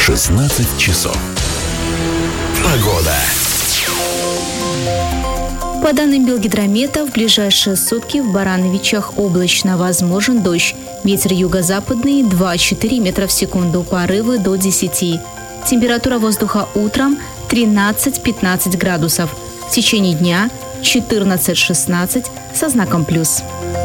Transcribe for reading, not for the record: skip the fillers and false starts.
16 часов. Погода. По данным Белгидромета, в ближайшие сутки в Барановичах облачно, возможен дождь. Ветер юго-западный 2-4 метра в секунду, порывы до 10. Температура воздуха утром 13-15 градусов. В течение дня 14-16 со знаком плюс.